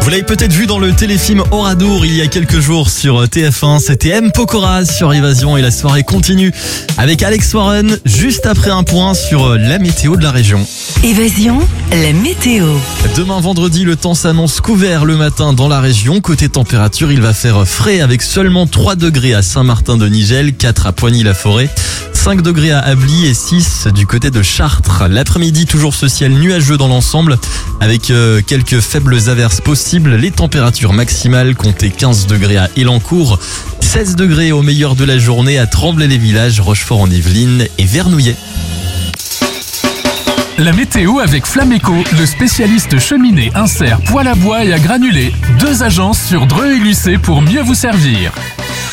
Vous l'avez peut-être vu dans le téléfilm Oradour il y a quelques jours sur TF1, c'était M. Pokora sur Évasion et la soirée continue avec Alex Warren juste après un point sur la météo de la région. Évasion, la météo. Demain vendredi, le temps s'annonce couvert le matin dans la région. Côté température, il va faire frais avec seulement 3 degrés à Saint-Martin-de-Nigel, 4 à Poigny-la-Forêt, 5 degrés à Ably et 6 du côté de Chartres. L'après-midi, toujours ce ciel nuageux dans l'ensemble avec quelques faibles averses possibles. Les températures maximales comptaient 15 degrés à Élancourt, 16 degrés au meilleur de la journée à Tremblay-les-Villages, Rochefort-en-Yvelines et Vernouillet. La météo avec Flameco, le spécialiste cheminée, insert, poêle à bois et à granulés. 2 agences sur Dreux et Lucé pour mieux vous servir.